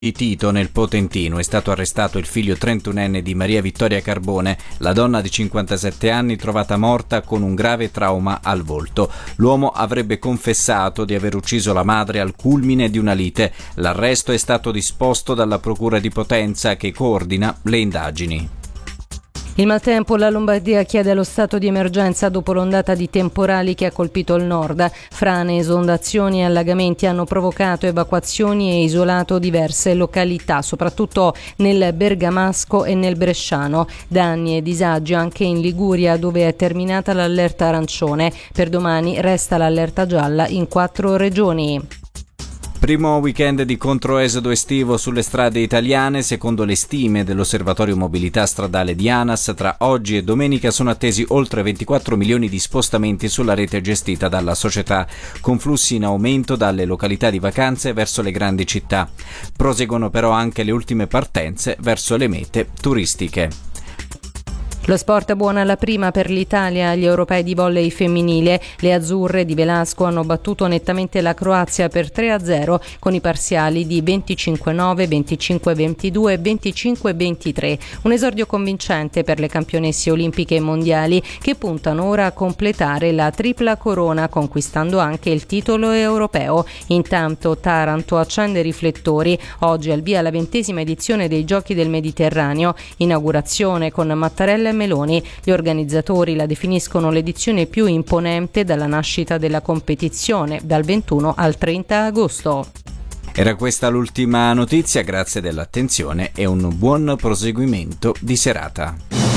Tito nel Potentino è stato arrestato il figlio 31enne di Maria Vittoria Carbone, la donna di 57 anni trovata morta con un grave trauma al volto. L'uomo avrebbe confessato di aver ucciso la madre al culmine di una lite. L'arresto è stato disposto dalla Procura di Potenza che coordina le indagini. Il maltempo, la Lombardia chiede lo stato di emergenza dopo l'ondata di temporali che ha colpito il nord. Frane, esondazioni e allagamenti hanno provocato evacuazioni e isolato diverse località, soprattutto nel Bergamasco e nel Bresciano. Danni e disagi anche in Liguria, dove è terminata l'allerta arancione. Per domani resta l'allerta gialla in 4 regioni. Primo weekend di controesodo estivo sulle strade italiane. Secondo le stime dell'Osservatorio Mobilità Stradale di ANAS, tra oggi e domenica sono attesi oltre 24 milioni di spostamenti sulla rete gestita dalla società, con flussi in aumento dalle località di vacanze verso le grandi città. Proseguono però anche le ultime partenze verso le mete turistiche. Lo sport buona la prima per l'Italia agli europei di volley femminile. Le azzurre di Velasco hanno battuto nettamente la Croazia per 3-0 con i parziali di 25-9, 25-22 e 25-23. Un esordio convincente per le campionesse olimpiche e mondiali che puntano ora a completare la tripla corona conquistando anche il titolo europeo. Intanto Taranto accende i riflettori. Oggi al via la 20ª edizione dei Giochi del Mediterraneo. Inaugurazione con Mattarella e Meloni. Gli organizzatori la definiscono l'edizione più imponente dalla nascita della competizione, dal 21 al 30 agosto. Era questa l'ultima notizia, grazie dell'attenzione e un buon proseguimento di serata.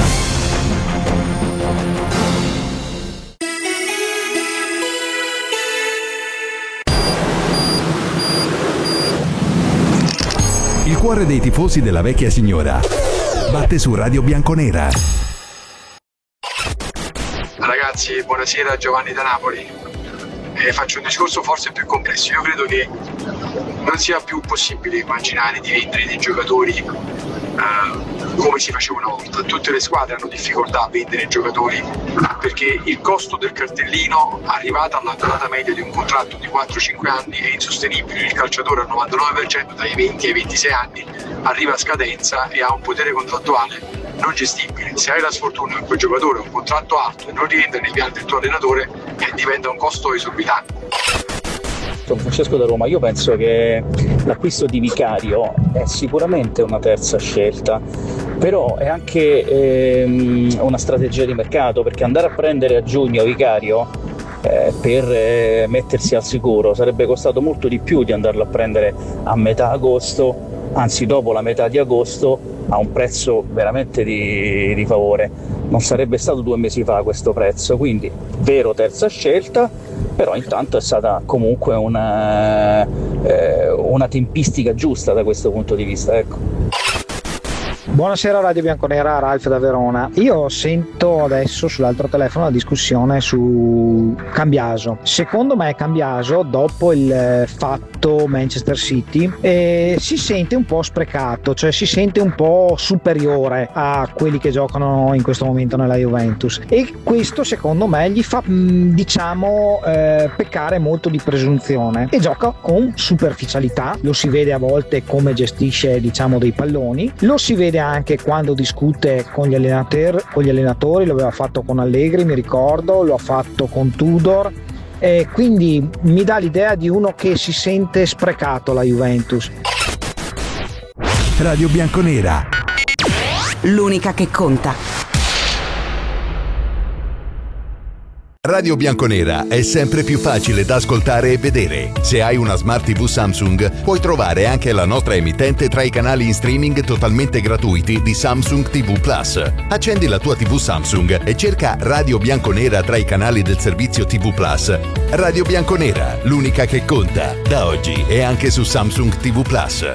Il cuore dei tifosi della vecchia signora batte su Radio Bianconera. Ragazzi, buonasera, Giovanni da Napoli. Faccio un discorso forse più complesso. Io credo che non sia più possibile immaginare di vendere dei giocatori come si faceva una volta. Tutte le squadre hanno difficoltà a vendere giocatori perché il costo del cartellino, arrivato alla durata media di un contratto di 4-5 anni, è insostenibile. Il calciatore al 99%, dai 20 ai 26 anni, arriva a scadenza e ha un potere contrattuale non gestibile. Se hai la sfortuna che quel giocatore ha un contratto alto e non rientra nei piani del tuo allenatore, diventa un costo esorbitante. Sono Francesco da Roma. Io penso che l'acquisto di Vicario è sicuramente una terza scelta, però è anche una strategia di mercato, perché andare a prendere a giugno Vicario per mettersi al sicuro sarebbe costato molto di più di andarlo a prendere a metà agosto, anzi dopo la metà di agosto, a un prezzo veramente di favore. Non sarebbe stato 2 mesi fa questo prezzo, quindi vero terza scelta, però intanto è stata comunque una tempistica giusta da questo punto di vista, ecco. Buonasera Radio Bianconera, Ralf da Verona. Io sento adesso sull'altro telefono la discussione su Cambiaso. Secondo me Cambiaso, dopo il fatto Manchester City, si sente un po' sprecato, cioè si sente un po' superiore a quelli che giocano in questo momento nella Juventus, e questo secondo me gli fa peccare molto di presunzione, e gioca con superficialità. Lo si vede a volte come gestisce dei palloni, lo si vede anche quando discute con gli allenatori, lo aveva fatto con Allegri, mi ricordo, lo ha fatto con Tudor, e quindi mi dà l'idea di uno che si sente sprecato la Juventus. Radio Bianconera, l'unica che conta. Radio Bianconera è sempre più facile da ascoltare e vedere. Se hai una Smart TV Samsung, puoi trovare anche la nostra emittente tra i canali in streaming totalmente gratuiti di Samsung TV Plus. Accendi la tua TV Samsung e cerca Radio Bianconera tra i canali del servizio TV Plus. Radio Bianconera, l'unica che conta, da oggi e anche su Samsung TV Plus.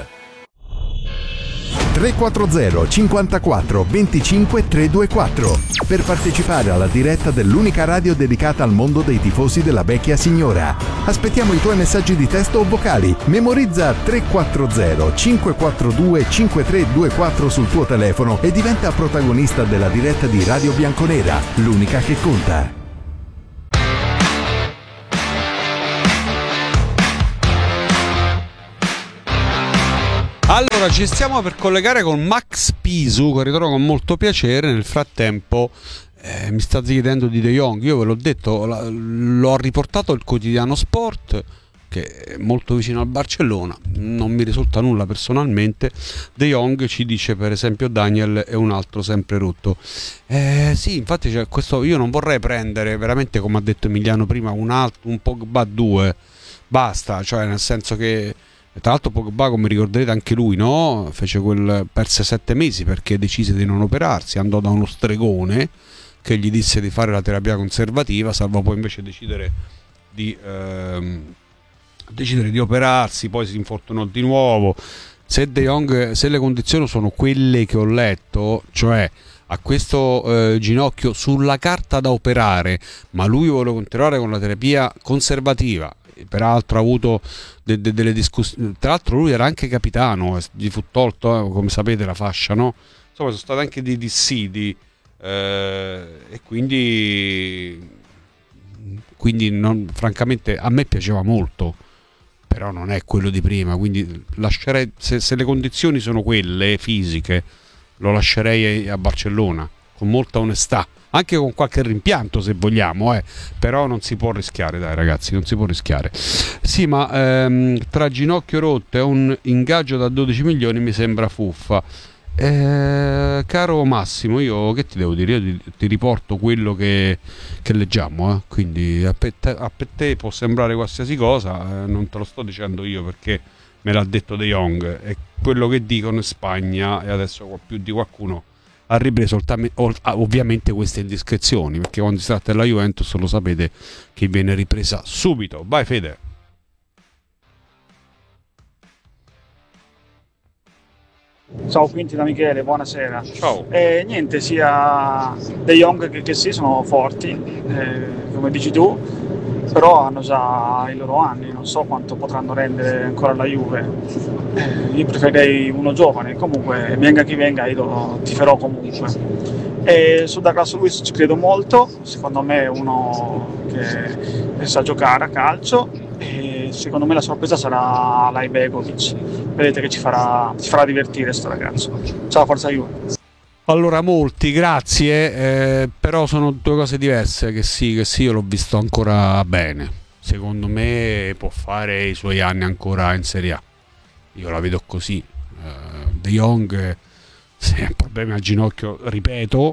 340 54 25 324 per partecipare alla diretta dell'unica radio dedicata al mondo dei tifosi della vecchia signora. Aspettiamo i tuoi messaggi di testo o vocali. Memorizza 340 542 5324 sul tuo telefono e diventa protagonista della diretta di Radio Bianconera, l'unica che conta. Allora, ci stiamo per collegare con Max Pisu, che ritrovo con molto piacere. Nel frattempo mi state chiedendo di De Jong. Io ve l'ho detto, l'ho riportato il quotidiano Sport, che è molto vicino al Barcellona. Non mi risulta nulla personalmente. De Jong ci dice, per esempio, Daniel è un altro sempre rotto. Sì, infatti c'è questo. Io non vorrei prendere veramente, come ha detto Emiliano prima, un Pogba 2. Basta, cioè nel senso che, tra l'altro, Pogba, come ricorderete anche lui, no? Perse 7 mesi perché decise di non operarsi, andò da uno stregone che gli disse di fare la terapia conservativa, salvo poi invece decidere di operarsi, poi si infortunò di nuovo. Se De Jong, se le condizioni sono quelle che ho letto, cioè a questo ginocchio sulla carta da operare, ma lui vuole continuare con la terapia conservativa, peraltro ha avuto delle discussioni, tra l'altro lui era anche capitano, gli fu tolto, come sapete, la fascia, no? Insomma, sono state anche dei dissidi, e quindi francamente a me piaceva molto, però non è quello di prima, quindi lascerei, se le condizioni sono quelle fisiche, lo lascerei a Barcellona con molta onestà, anche con qualche rimpianto se vogliamo, però non si può rischiare, dai ragazzi, non si può rischiare. Sì, ma tra ginocchio rotto e un ingaggio da 12 milioni mi sembra fuffa. Caro Massimo, io che ti devo dire? Io ti riporto quello che leggiamo, quindi a te può sembrare qualsiasi cosa, non te lo sto dicendo io perché me l'ha detto De Jong, è quello che dicono in Spagna, e adesso più di qualcuno ha ripreso ovviamente queste indiscrezioni, perché quando si tratta della Juventus lo sapete che viene ripresa subito. Vai Fede. Ciao, Quinti da Michele, buonasera. Ciao. Niente, sia De Jong che sì, sono forti, come dici tu, però hanno già i loro anni, non so quanto potranno rendere ancora la Juve. Io preferirei uno giovane, comunque venga chi venga io lo tiferò comunque. Su Douglas Luiz ci credo molto, secondo me è uno che sa giocare a calcio, e secondo me la sorpresa sarà Laibegovic. Vedete che ci farà divertire sto ragazzo. Ciao, forza Juve. Allora, molti grazie, però sono due cose diverse. Che sì, io l'ho visto ancora bene, secondo me può fare i suoi anni ancora in Serie A, io la vedo così. De Jong, se ha problemi al ginocchio, ripeto,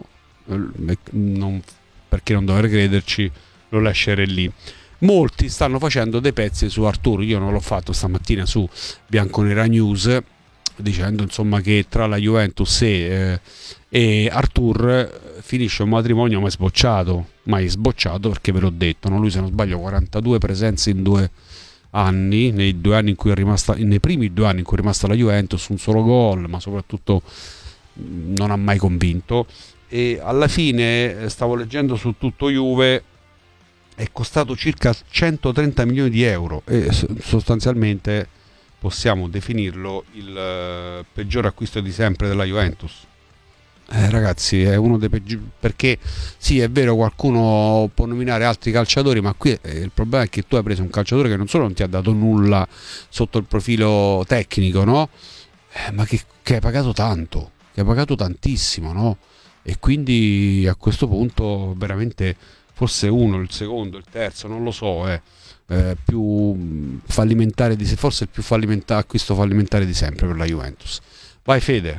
perché non dover crederci, lo lascerei lì. Molti stanno facendo dei pezzi su Arturo, io non l'ho fatto stamattina su Bianconera News, dicendo insomma che tra la Juventus e Artur finisce un matrimonio mai sbocciato, perché ve l'ho detto, no? Lui, se non sbaglio, 42 presenze in 2 anni, nei primi 2 anni in cui è rimasta la Juventus, un solo gol, ma soprattutto non ha mai convinto. E alla fine, stavo leggendo su Tutto Juve, è costato circa 130 milioni di euro e sostanzialmente possiamo definirlo il peggior acquisto di sempre della Juventus. Ragazzi, è uno dei peggiori, perché sì, è vero, qualcuno può nominare altri calciatori, ma qui il problema è che tu hai preso un calciatore che non solo non ti ha dato nulla sotto il profilo tecnico, no? Ma che hai pagato tanto, che hai pagato tantissimo, no? E quindi a questo punto veramente, forse uno, il secondo, il terzo, non lo so, più fallimentare forse il più acquisto fallimentare di sempre per la Juventus. Vai Fede.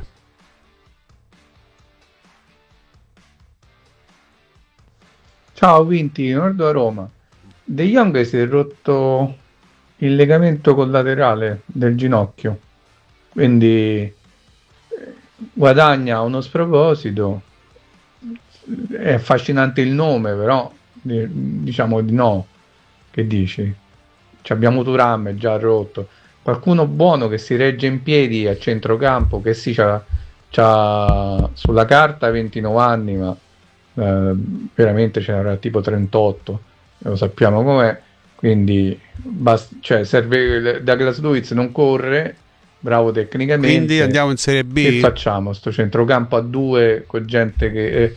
Ciao Vinti, Nordo a Roma. De Jong si è rotto il legamento collaterale del ginocchio, quindi guadagna uno sproposito. È affascinante il nome, però diciamo di no. Che dici? Abbiamo Thuram già rotto, qualcuno buono che si regge in piedi a centrocampo, che sì, c'ha sulla carta 29 anni, ma veramente ce n'era tipo 38, lo sappiamo com'è, quindi serve. Douglas Luiz non corre, bravo tecnicamente, quindi andiamo in Serie B. Che facciamo? Sto centrocampo a 2 con gente che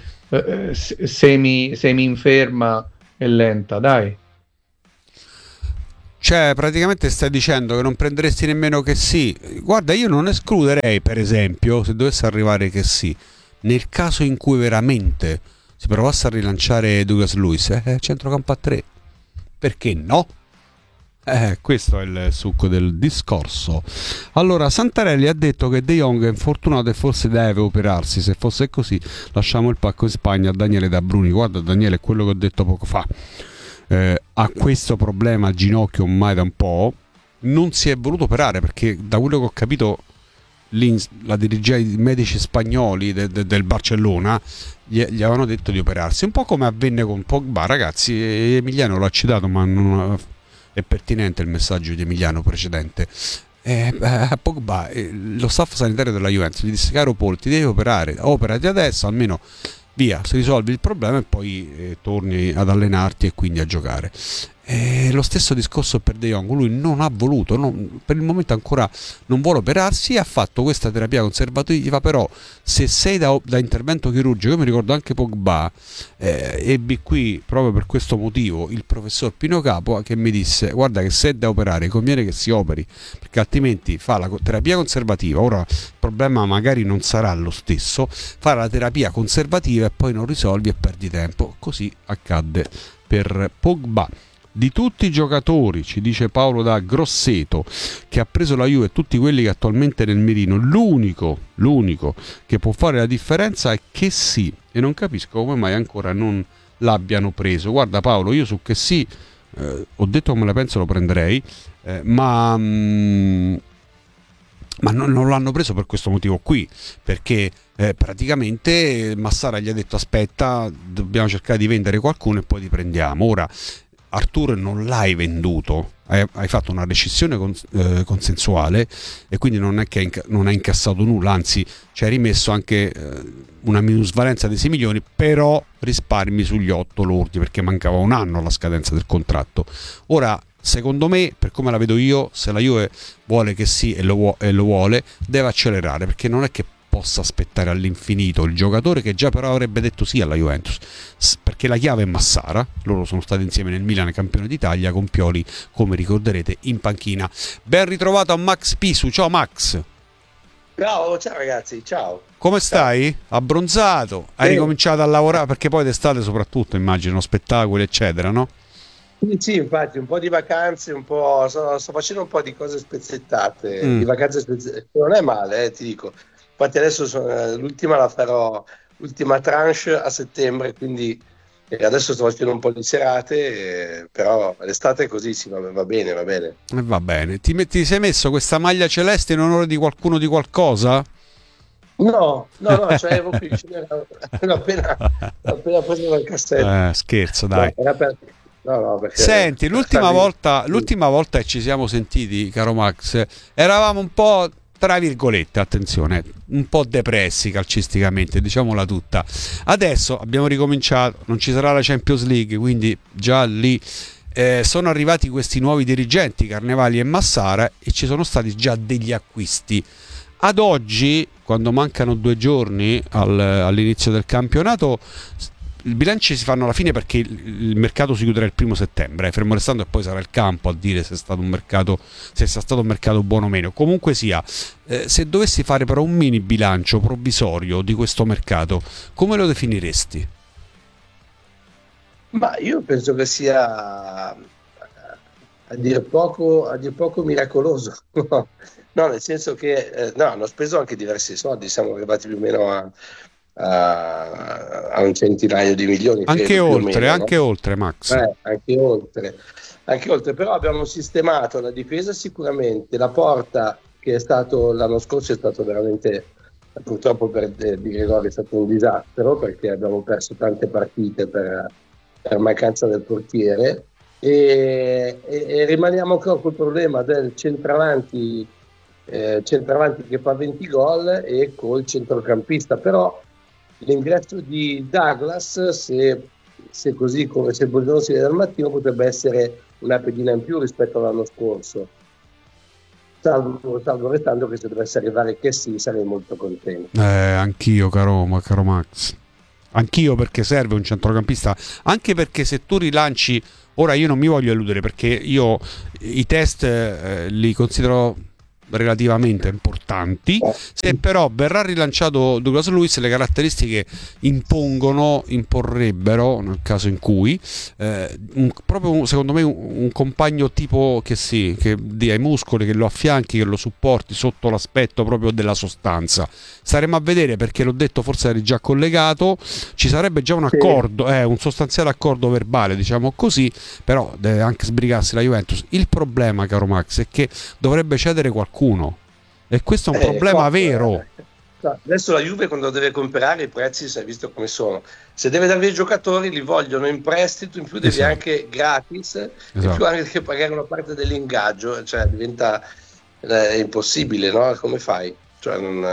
semi inferma e lenta, dai. Cioè, praticamente stai dicendo che non prenderesti nemmeno che sì. Guarda, io non escluderei, per esempio, se dovesse arrivare che sì, nel caso in cui veramente si provasse a rilanciare Douglas Luiz, centrocampo a 3. Perché no? Questo è il succo del discorso. Allora, Santarelli ha detto che De Jong è infortunato e forse deve operarsi. Se fosse così, lasciamo il pacco in Spagna a Daniele Da Bruni. Guarda, Daniele, è quello che ho detto poco fa. Ha questo problema al ginocchio ormai da un po', non si è voluto operare perché da quello che ho capito la dirigenza, i medici spagnoli del Barcellona gli avevano detto di operarsi, un po' come avvenne con Pogba. Ragazzi, Emiliano l'ha citato, ma non è pertinente il messaggio di Emiliano precedente. Pogba, lo staff sanitario della Juventus gli disse: caro Paul, ti devi operare, operati adesso, almeno via, si risolve il problema e poi torni ad allenarti e quindi a giocare. Lo stesso discorso per De Jong, lui non ha voluto, per il momento ancora non vuole operarsi, ha fatto questa terapia conservativa, però se sei da intervento chirurgico, io mi ricordo anche Pogba, ebbi qui proprio per questo motivo il professor Pino Capua che mi disse: guarda che se è da operare conviene che si operi, perché altrimenti fa la terapia conservativa, ora il problema magari non sarà lo stesso, fa la terapia conservativa e poi non risolvi e perdi tempo. Così accadde per Pogba. Di tutti i giocatori, ci dice Paolo da Grosseto, che ha preso la Juve e tutti quelli che attualmente nel mirino, l'unico che può fare la differenza è che sì, e non capisco come mai ancora non l'abbiano preso. Guarda Paolo, io su che sì ho detto come la penso, lo prenderei, ma non l'hanno preso per questo motivo qui, perché praticamente Massara gli ha detto: aspetta, dobbiamo cercare di vendere qualcuno e poi ti prendiamo. Ora Arturo non l'hai venduto, hai fatto una rescissione consensuale e quindi non è che non hai incassato nulla, anzi ci hai rimesso anche una minusvalenza di 6 milioni, però risparmi sugli 8 lordi perché mancava un anno alla scadenza del contratto. Ora, secondo me, per come la vedo io, se la Juve vuole che sì e lo vuole, deve accelerare, perché non è che possa aspettare all'infinito il giocatore che già però avrebbe detto sì alla Juventus, perché la chiave è Massara. Loro sono stati insieme nel Milan campione d'Italia, con Pioli, come ricorderete, in panchina. Ben ritrovato a Max Pisu. Ciao Max. Ciao ragazzi, ciao. Come stai? Abbronzato? Hai ricominciato a lavorare, perché poi d'estate soprattutto immagino spettacoli eccetera, no? Sì, infatti un po' di vacanze, un po' sto facendo un po' di cose spezzettate, di vacanze spezzettate. Non è male, ti dico. Infatti adesso l'ultima la farò, l'ultima tranche a settembre, quindi adesso sto facendo un po' di serate, però l'estate è così, sì, va bene. Va bene. Ti sei messo questa maglia celeste in onore di qualcuno, di qualcosa? No, cioè qui l'ho appena preso dal cassetto. Scherzo, dai. No, perché senti, l'ultima volta che ci siamo sentiti, caro Max, eravamo un po', tra virgolette, attenzione, un po' depressi calcisticamente, diciamola tutta. Adesso abbiamo ricominciato, non ci sarà la Champions League, quindi già lì sono arrivati questi nuovi dirigenti, Carnevali e Massara, e ci sono stati già degli acquisti. Ad oggi, quando mancano 2 giorni all'inizio del campionato, i bilanci si fanno alla fine, perché il mercato si chiuderà il 1° settembre, fermo restando, e poi sarà il campo a dire se è stato un mercato buono o meno. Comunque sia, se dovessi fare però un mini bilancio provvisorio di questo mercato, come lo definiresti? Ma io penso che sia a dir poco miracoloso. No, nel senso che hanno speso anche diversi soldi, siamo arrivati più o meno a un centinaio di milioni, anche oltre, Max. Anche oltre, però abbiamo sistemato la difesa sicuramente. La porta, che è stato l'anno scorso, è stato veramente, purtroppo per Di Gregorio è stato un disastro, perché abbiamo perso tante partite per mancanza del portiere, e rimaniamo ancora col problema del centravanti che fa 20 gol e col centrocampista. Però l'ingresso di Douglas, se così come se il buongiorno si vede al mattino, potrebbe essere una pedina in più rispetto all'anno scorso, salvo restando che se dovesse arrivare che sì, sarei molto contento. Anch'io, caro Max. Anch'io, perché serve un centrocampista, anche perché se tu rilanci, ora io non mi voglio illudere perché io i test li considero relativamente importanti, se però verrà rilanciato Douglas Luiz le caratteristiche imporrebbero, nel caso in cui proprio secondo me un compagno tipo che dia i muscoli, che lo affianchi, che lo supporti sotto l'aspetto proprio della sostanza. Staremo a vedere, perché l'ho detto, forse eri già collegato, ci sarebbe già un accordo, un sostanziale accordo verbale, diciamo così, però deve anche sbrigarsi la Juventus. Il problema, caro Max, è che dovrebbe cedere qualcuno, e questo è un problema vero. Adesso la Juve, quando deve comprare, i prezzi si è visto come sono. Se deve dare via i giocatori, li vogliono in prestito, in più devi anche gratis, in più anche pagare una parte dell'ingaggio, cioè diventa impossibile, no? Come fai? Cioè, non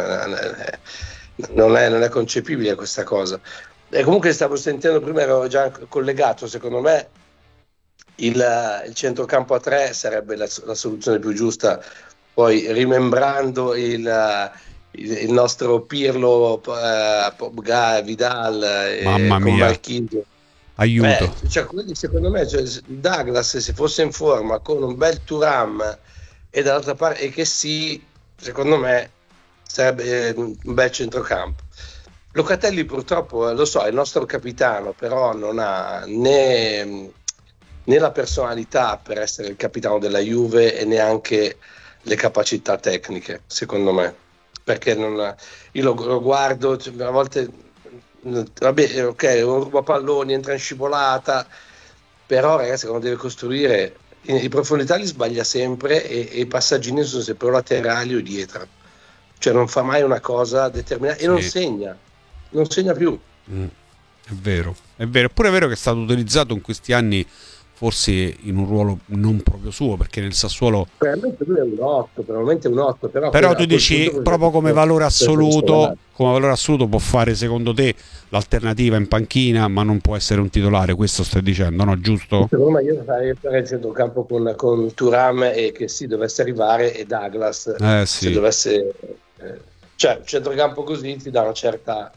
è concepibile questa cosa. E comunque stavo sentendo prima, ero già collegato, secondo me il centrocampo a 3 sarebbe la soluzione più giusta, poi rimembrando il nostro Pirlo, Pogba, Vidal, mamma con mia, Marchisio. Aiuto. Quindi secondo me Douglas, se fosse in forma con un bel Thuram e dall'altra parte, e che secondo me sarebbe un bel centrocampo. Locatelli purtroppo, lo so, è il nostro capitano, però non ha né la personalità per essere il capitano della Juve e neanche le capacità tecniche, secondo me, perché io lo guardo, a volte vabbè, ok, un rubapalloni, entra in scivolata, però ragazzi, quando deve costruire in profondità li sbaglia sempre, e i passaggini sono sempre o laterali o dietro, cioè non fa mai una cosa determinata, e non segna più. È vero, eppure è vero che è stato utilizzato in questi anni forse in un ruolo non proprio suo, perché nel Sassuolo probabilmente lui è un 8, però tu dici proprio come valore assoluto può fare, secondo te, l'alternativa in panchina, ma non può essere un titolare, questo stai dicendo, no? Giusto? Secondo me io farei il centrocampo con Thuram, e che dovesse arrivare, e Douglas se dovesse cioè il centrocampo così ti dà una certa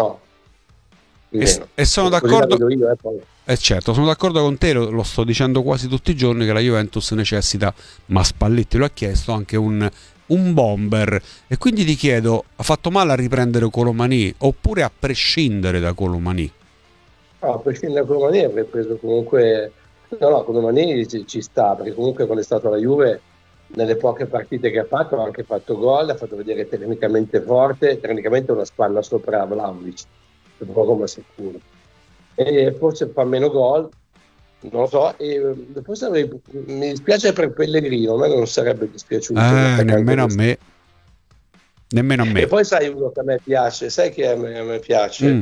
e sono d'accordo. Certo, sono d'accordo con te, lo sto dicendo quasi tutti i giorni, che la Juventus necessita, ma Spalletti lo ha chiesto, anche un bomber, e quindi ti chiedo, ha fatto male a riprendere Colomani oppure a prescindere da Colomani? No, a prescindere da Colomani avrei preso comunque Colomani ci sta, perché comunque quando è stato alla Juve, nelle poche partite che ha anche fatto gol, ha fatto vedere tecnicamente forte, tecnicamente una spanna sopra Vlahovic, poco ma sicuro, e forse fa meno gol, non lo so, e forse mi dispiace per Pellegrino, a me non sarebbe dispiaciuto, nemmeno a me. E poi sai uno che a me piace, sai che a me piace?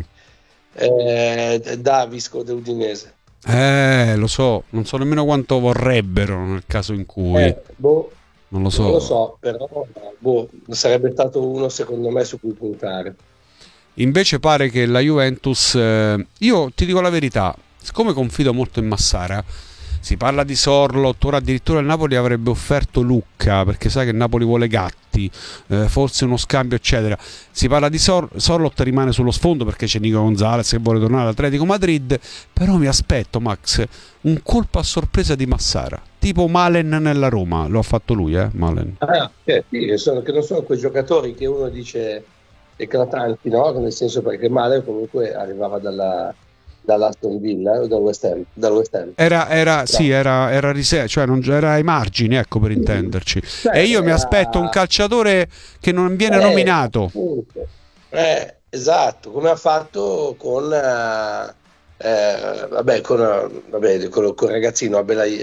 Davies dell'Udinese. Lo so, non so nemmeno quanto vorrebbero nel caso in cui non lo so. Non lo so, però sarebbe stato uno, secondo me, su cui puntare. Invece pare che la Juventus, io ti dico la verità, siccome confido molto in Massara, si parla di Sorloth, ora addirittura il Napoli avrebbe offerto Lucca, perché sai che il Napoli vuole Gatti, forse uno scambio eccetera. Si parla di Sorloth, rimane sullo sfondo perché c'è Nico Gonzalez che vuole tornare all'Atletico Madrid, però mi aspetto, Max, un colpo a sorpresa di Massara, tipo Malen nella Roma, lo ha fatto lui, Malen. Sì, che non sono quei giocatori che uno dice eclatanti, no? Nel senso, perché Malen comunque arrivava dall'Aston Villa o dal West Ham. Era cioè non era ai margini, ecco, per intenderci. E io mi aspetto un calciatore che non viene nominato. Esatto, come ha fatto con il ragazzino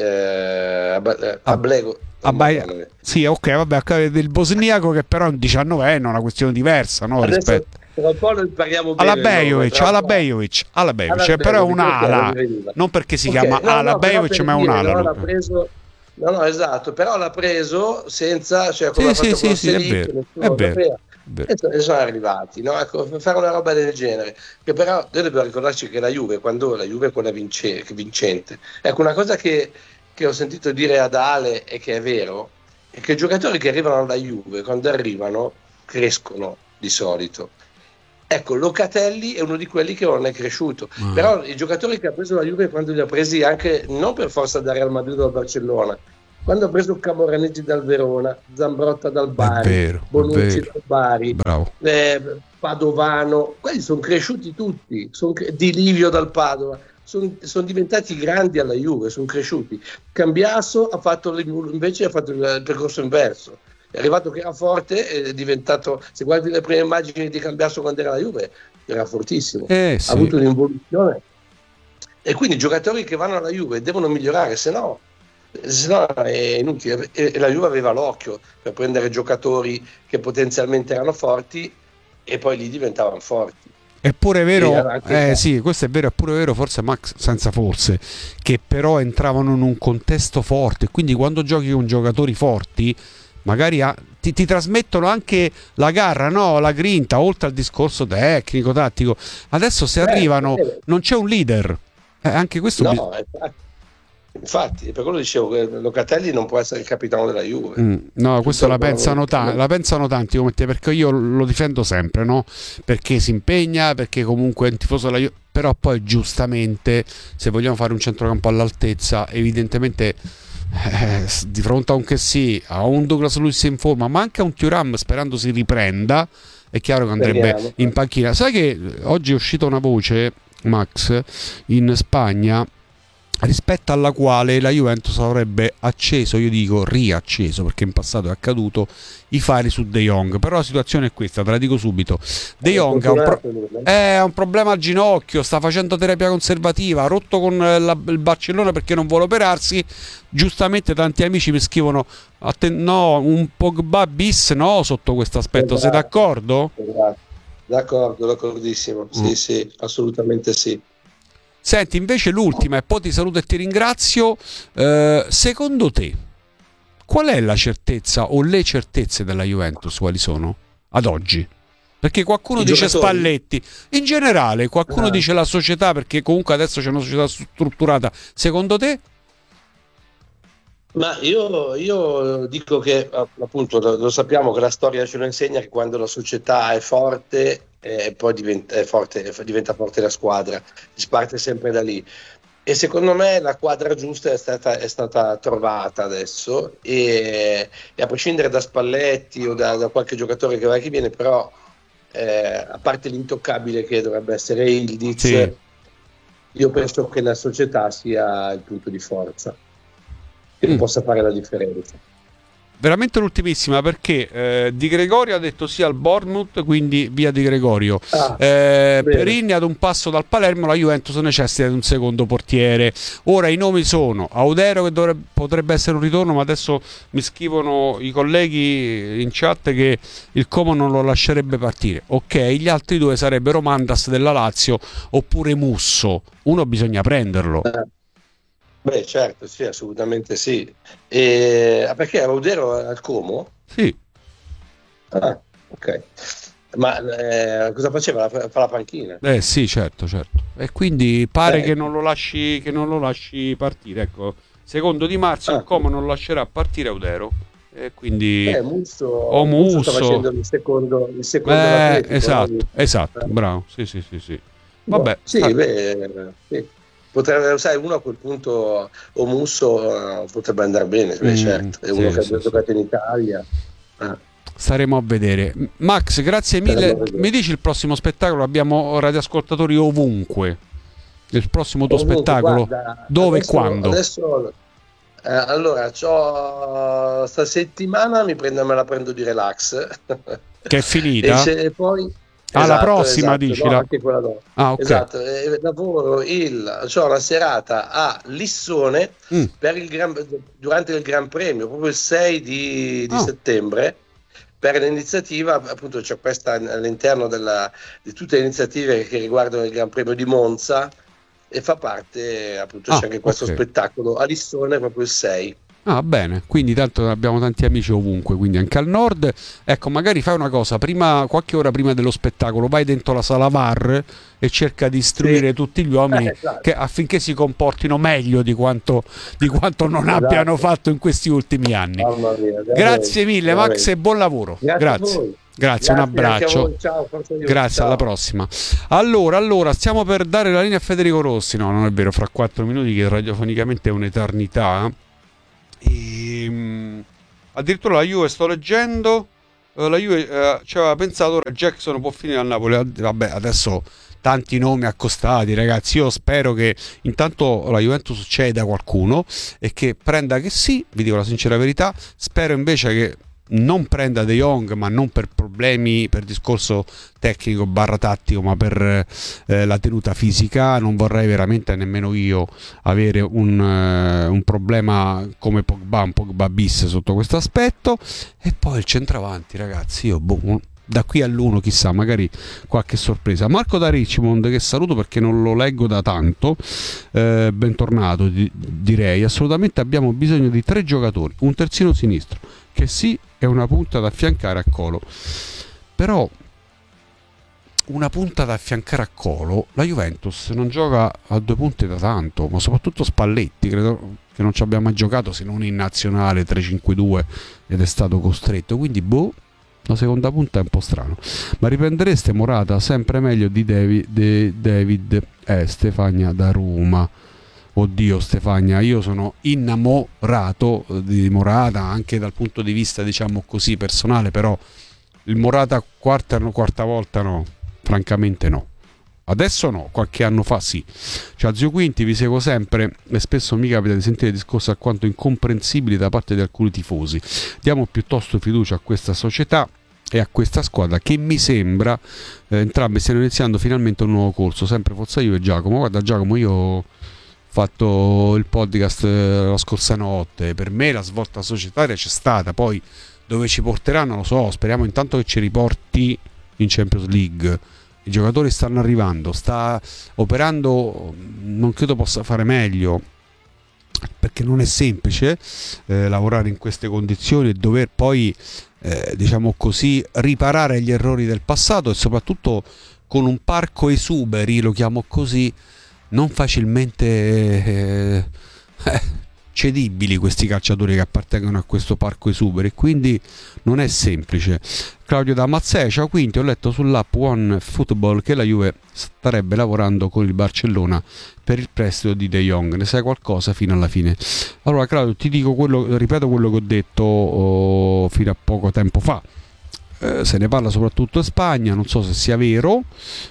Ablego. Sì, ok, vabbè, del bosniaco, che però è un 19enne, è una questione diversa, no? Adesso, rispetto tra un po' lo impariamo bene. Alabejovic, però è un'ala, non perché si chiama Alabejovic, ma è un'ala. No, esatto, però l'ha preso senza, cioè come ha fatto con Selic, è vero. E sono arrivati, no? Ecco, fare una roba del genere, che però noi dobbiamo ricordarci che la Juve è quella vincente. Ecco, una cosa che ho sentito dire ad Ale e che è vero, è che i giocatori che arrivano alla Juve, quando arrivano, crescono di solito. Ecco, Locatelli è uno di quelli che non è cresciuto, però i giocatori che ha preso la Juve, quando li ha presi anche non per forza da Real Madrid o dal Barcellona, quando ha preso Camoranesi dal Verona, Zambrotta dal Bari, Bonucci dal Bari, Padovano, quelli sono cresciuti tutti, Di Livio dal Padova, sono diventati grandi alla Juve, sono cresciuti. Cambiaso invece ha fatto il percorso inverso. È arrivato che era forte, è diventato, se guardi le prime immagini di Cambiaso quando era alla Juve, era fortissimo, sì. Ha avuto un'involuzione, e quindi i giocatori che vanno alla Juve devono migliorare, se no è inutile, e la Juve aveva l'occhio per prendere giocatori che potenzialmente erano forti e poi lì diventavano forti. È pure vero, sì, questo è vero, è pure vero, forse Max, senza forse, che però entravano in un contesto forte, quindi quando giochi con giocatori forti magari ti trasmettono anche la garra, no? La grinta, oltre al discorso tecnico, tattico. Adesso se arrivano non c'è un leader, anche questo infatti, per quello dicevo che Locatelli non può essere il capitano della Juve. No, questo la pensano tanti come te, perché io lo difendo sempre, no? Perché si impegna, perché comunque è un tifoso della Juve, però poi giustamente se vogliamo fare un centrocampo all'altezza, evidentemente di fronte a un Chessy, a un Douglas Luiz in forma, ma anche a un Thuram, sperando si riprenda, è chiaro che andrebbe in panchina. Sai che oggi è uscita una voce, Max, in Spagna, rispetto alla quale la Juventus avrebbe acceso, io dico riacceso perché in passato è accaduto, i fari su De Jong. Però la situazione è questa, te la dico subito. De Jong ha un problema al ginocchio, sta facendo terapia conservativa, ha rotto con il Barcellona perché non vuole operarsi. Giustamente tanti amici mi scrivono no, un Pogba bis, no, sotto questo aspetto. Sei d'accordo? D'accordissimo, sì, assolutamente sì. Senti, invece l'ultima, e poi ti saluto e ti ringrazio. Secondo te, qual è la certezza o le certezze della Juventus? Quali sono ad oggi? Perché qualcuno dice Spalletti, in generale qualcuno dice la società, perché comunque adesso c'è una società strutturata. Secondo te? Ma io dico che appunto lo sappiamo che la storia ce lo insegna, che quando la società è forte poi diventa forte la squadra, si parte sempre da lì, e secondo me la quadra giusta è stata trovata adesso, e a prescindere da Spalletti o da qualche giocatore che va e che viene, però a parte l'intoccabile che dovrebbe essere Ildiz, io penso che la società sia il punto di forza che possa fare la differenza. Veramente l'ultimissima, perché Di Gregorio ha detto sì al Bournemouth, quindi via Di Gregorio. Perini ad un passo dal Palermo, la Juventus necessita di un secondo portiere. Ora i nomi sono Audero, che potrebbe essere un ritorno, ma adesso mi scrivono i colleghi in chat che il Como non lo lascerebbe partire. Ok, gli altri due sarebbero Mandas della Lazio oppure Musso. Uno bisogna prenderlo. Beh, certo, sì, assolutamente sì. Perché Audero al Como? Sì. Ah, ok. Ma cosa faceva? Fa la panchina? Sì, certo. E quindi pare che non lo lasci partire. Ecco, secondo Di Marzio il Como non lascerà partire Audero. E quindi Musso sta Musso facendo il secondo esatto, bravo. Sì. Vabbè. Sì. Potrebbe, sai, uno a quel punto o Musso potrebbe andare bene, certo, è uno che ha giocato in Italia. Staremo a vedere. Max, grazie mille. Mi dici il prossimo spettacolo? Abbiamo radioascoltatori ovunque. Il prossimo tuo spettacolo? Guarda, dove e quando? Adesso allora sta settimana me la prendo di relax, che è finita, e poi la prossima dici? No, anche quella dopo. Okay. Esatto, lavoro c'ho una serata a Lissone durante il Gran Premio, proprio il 6 di settembre, per l'iniziativa, appunto c'è questa all'interno di tutte le iniziative che riguardano il Gran Premio di Monza, e fa parte, appunto, c'è anche questo spettacolo a Lissone proprio il 6. Bene, quindi tanto abbiamo tanti amici ovunque, quindi anche al nord. Ecco, magari fai una cosa, qualche ora prima dello spettacolo vai dentro la sala VAR e cerca di istruire tutti gli uomini affinché si comportino meglio di quanto non abbiano fatto in questi ultimi anni. Mamma mia, grazie mille Max, e buon lavoro. Grazie. Grazie, un abbraccio. Ciao, grazie, ciao. alla prossima. Allora, stiamo per dare la linea a Federico Rossi. No, non è vero, fra 4 minuti, che radiofonicamente è un'eternità. Addirittura la Juve, sto leggendo, la Juve ci aveva pensato, ora Jackson può finire a Napoli. Vabbè, adesso tanti nomi accostati, ragazzi. Io spero che intanto la Juventus ceda qualcuno e che prenda, che sì, vi dico la sincera verità. Spero invece che non prenda De Jong, ma non per problemi, per discorso tecnico / tattico, ma per la tenuta fisica. Non vorrei veramente nemmeno io avere un problema come un Pogba bis sotto questo aspetto. E poi il centravanti, ragazzi, io da qui all'1 chissà, magari qualche sorpresa. Marco da Richmond, che saluto perché non lo leggo da tanto, bentornato, direi. Assolutamente abbiamo bisogno di 3 giocatori, un terzino sinistro che sì è una punta da affiancare a Colo, però una punta da affiancare a Colo, la Juventus non gioca a 2 punte da tanto, ma soprattutto Spalletti credo che non ci abbia mai giocato se non in nazionale 3-5-2 ed è stato costretto, quindi la seconda punta è un po' strano. Ma riprendereste Morata? Sempre meglio di David Stefania da Roma. Oddio Stefania, io sono innamorato di Morata anche dal punto di vista, diciamo così, personale, però il Morata quarta volta no, francamente no. Adesso no, qualche anno fa sì. Ciao zio Quinti, vi seguo sempre e spesso mi capita di sentire discorsi alquanto incomprensibili da parte di alcuni tifosi. Diamo piuttosto fiducia a questa società e a questa squadra che mi sembra entrambi stiano iniziando finalmente un nuovo corso. Sempre Forza Juve e Giacomo. Guarda Giacomo, io ho fatto il podcast la scorsa notte, per me la svolta societaria c'è stata, poi dove ci porterà non lo so, speriamo intanto che ci riporti in Champions League. I giocatori stanno arrivando, sta operando, non credo possa fare meglio, perché non è semplice lavorare in queste condizioni e dover poi diciamo così riparare gli errori del passato, e soprattutto con un parco esuberi, lo chiamo così, non facilmente cedibili questi calciatori che appartengono a questo parco esuberi, quindi non è semplice. Claudio da Mazzea, ciao Quinti, ho letto sull'app One Football che la Juve starebbe lavorando con il Barcellona per il prestito di De Jong, ne sai qualcosa fino alla fine? Allora Claudio, ti dico ripeto quello che ho detto fino a poco tempo fa, se ne parla soprattutto in Spagna, non so se sia vero.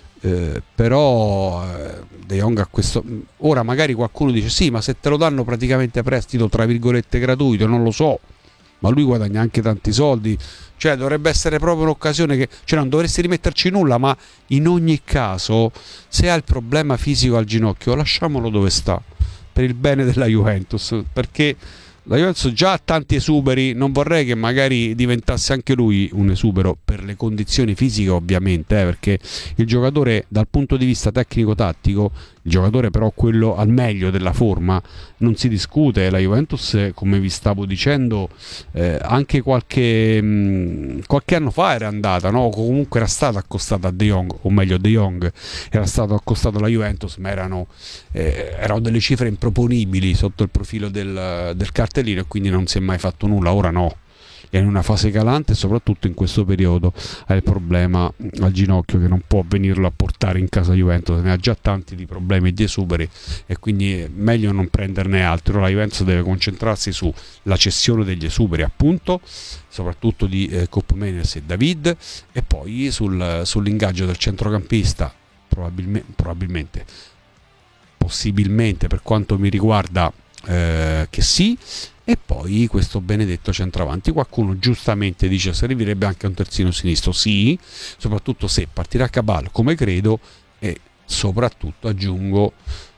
Però De Jong a questo, ora magari qualcuno dice sì, ma se te lo danno praticamente a prestito tra virgolette gratuito, non lo so, ma lui guadagna anche tanti soldi, cioè dovrebbe essere proprio un'occasione che, cioè non dovresti rimetterci nulla, ma in ogni caso se ha il problema fisico al ginocchio lasciamolo dove sta, per il bene della Juventus, perché la Juventus già ha tanti esuberi, non vorrei che magari diventasse anche lui un esubero per le condizioni fisiche ovviamente, perché il giocatore dal punto di vista tecnico-tattico, il giocatore però quello al meglio della forma, non si discute. La Juventus, come vi stavo dicendo, anche qualche anno fa era andata, no? Comunque era stata accostata a De Jong, o meglio De Jong era stato accostato alla Juventus, ma erano delle cifre improponibili sotto il profilo del cartellino, e quindi non si è mai fatto nulla. Ora no, è in una fase calante e soprattutto in questo periodo ha il problema al ginocchio che non può venirlo a portare in casa Juventus, ne ha già tanti di problemi e di esuberi, e quindi è meglio non prenderne altri. La Juventus deve concentrarsi sulla cessione degli esuberi, appunto, soprattutto di Koopmeiners e David, e poi sull'ingaggio del centrocampista, probabilmente, possibilmente, per quanto mi riguarda, che sì. E poi questo benedetto centravanti. Qualcuno giustamente dice servirebbe anche un terzino sinistro, sì, soprattutto se partirà a cavallo come credo, e soprattutto aggiungo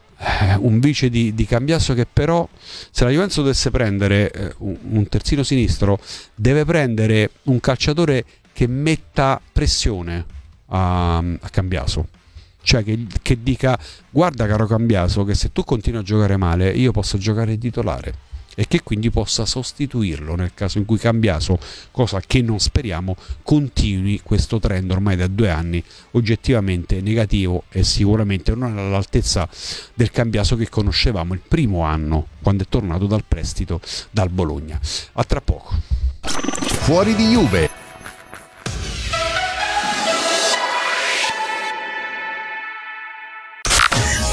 un vice di Cambiasso, che però se la Juventus dovesse prendere un terzino sinistro deve prendere un calciatore che metta pressione a Cambiaso, cioè che dica guarda caro Cambiaso che se tu continui a giocare male io posso giocare titolare, e che quindi possa sostituirlo nel caso in cui Cambiaso, cosa che non speriamo, continui questo trend ormai da 2 anni oggettivamente negativo e sicuramente non all'altezza del Cambiaso che conoscevamo il primo anno quando è tornato dal prestito dal Bologna. A tra poco. Fuori di Juve.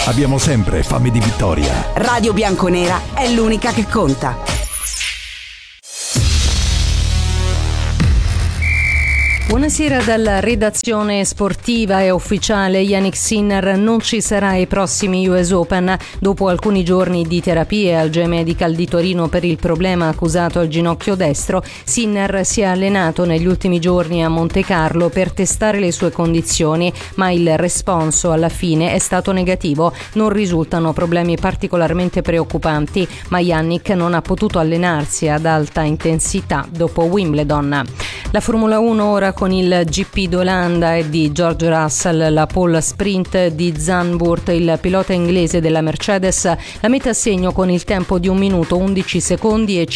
Abbiamo sempre fame di vittoria. Radio Bianconera è l'unica che conta. Buonasera dalla redazione sportiva. È ufficiale, Jannik Sinner non ci sarà ai prossimi US Open. Dopo alcuni giorni di terapie al G-Medical di Torino per il problema accusato al ginocchio destro, Sinner si è allenato negli ultimi giorni a Monte Carlo per testare le sue condizioni, ma il responso alla fine è stato negativo. Non risultano problemi particolarmente preoccupanti, ma Jannik non ha potuto allenarsi ad alta intensità dopo Wimbledon. La Formula 1 ora con il GP d'Olanda e di George Russell, la pole sprint di Zandvoort, il pilota inglese della Mercedes, la mette a segno con il tempo di 1 minuto 11 secondi e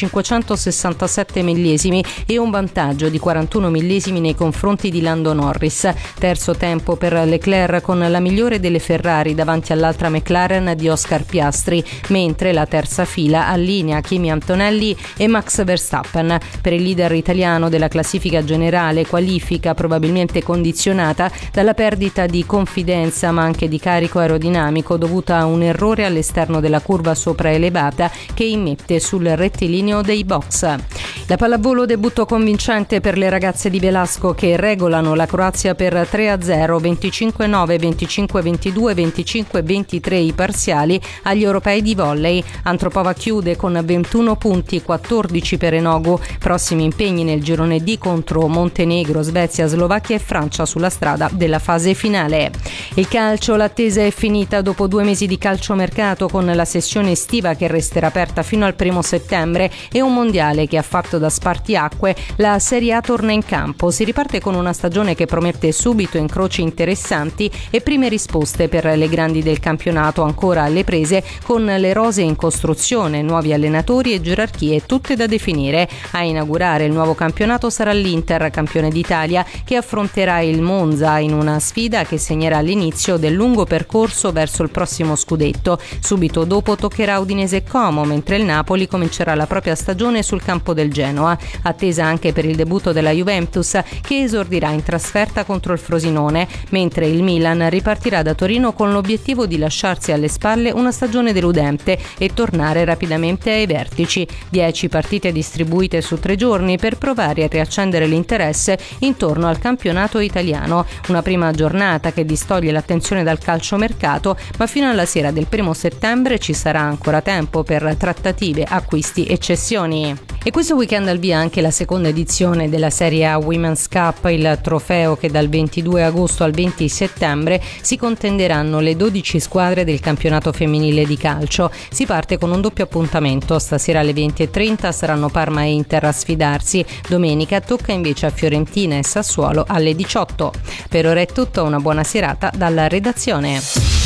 567 millesimi e un vantaggio di 41 millesimi nei confronti di Lando Norris. Terzo tempo per Leclerc con la migliore delle Ferrari davanti all'altra McLaren di Oscar Piastri, mentre la terza fila allinea Kimi Antonelli e Max Verstappen. Per il leader italiano della classifica generale, qualifica probabilmente condizionata dalla perdita di confidenza ma anche di carico aerodinamico dovuta a un errore all'esterno della curva sopraelevata che immette sul rettilineo dei box. La pallavolo, debutto convincente per le ragazze di Velasco che regolano la Croazia per 3-0, 25-9, 25-22, 25-23 i parziali agli europei di volley. Antropova chiude con 21 punti, 14 per Enogu. Prossimi impegni nel girone D contro Montenegro, Svezia, Slovacchia e Francia sulla strada della fase finale. Il calcio, l'attesa è finita dopo 2 mesi di calciomercato con la sessione estiva che resterà aperta fino al 1 settembre e un mondiale che ha fatto da spartiacque. La Serie A torna in campo, si riparte con una stagione che promette subito incroci interessanti e prime risposte per le grandi del campionato ancora alle prese con le rose in costruzione, nuovi allenatori e gerarchie tutte da definire. A inaugurare il nuovo campionato sarà l'Inter, campione d'Italia, che affronterà il Monza in una sfida che segnerà l'inizio del lungo percorso verso il prossimo scudetto. Subito dopo toccherà Udinese e Como, mentre il Napoli comincerà la propria stagione sul campo del Genoa. Attesa anche per il debutto della Juventus, che esordirà in trasferta contro il Frosinone, mentre il Milan ripartirà da Torino con l'obiettivo di lasciarsi alle spalle una stagione deludente e tornare rapidamente ai vertici. 10 partite distribuite su 3 giorni per provare a riaccendere l'interesse intorno al campionato italiano. Una prima giornata che distoglie l'attenzione dal calciomercato, ma fino alla sera del 1 settembre ci sarà ancora tempo per trattative, acquisti e cessioni. E questo weekend al via anche la seconda edizione della Serie A Women's Cup, il trofeo che dal 22 agosto al 20 settembre si contenderanno le 12 squadre del campionato femminile di calcio. Si parte con un doppio appuntamento. Stasera alle 20:30 saranno Parma e Inter a sfidarsi. Domenica tocca invece a Fiorentina e Sassuolo alle 18. Per ora è tutto, una buona serata dalla redazione.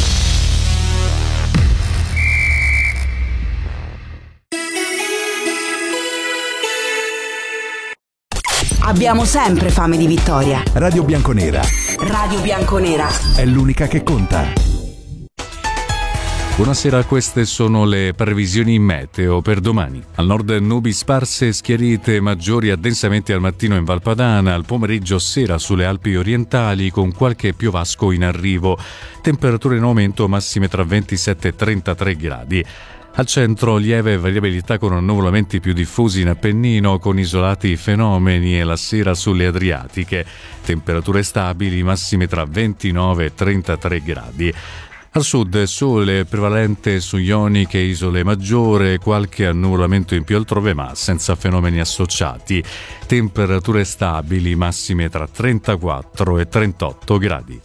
Abbiamo sempre fame di vittoria. Radio Bianconera. Radio Bianconera È l'unica che conta. Buonasera, queste sono le previsioni meteo per domani. Al nord nubi sparse, schiarite maggiori addensamenti al mattino in Val Padana, al pomeriggio sera sulle Alpi orientali con qualche piovasco in arrivo. Temperature in aumento, massime tra 27 e 33 gradi. Al centro lieve variabilità con annuvolamenti più diffusi in Appennino con isolati fenomeni e la sera sulle Adriatiche. Temperature stabili, massime tra 29 e 33 gradi. Al sud sole prevalente su Ioniche e Isole Maggiore, qualche annuvolamento in più altrove ma senza fenomeni associati. Temperature stabili, massime tra 34 e 38 gradi.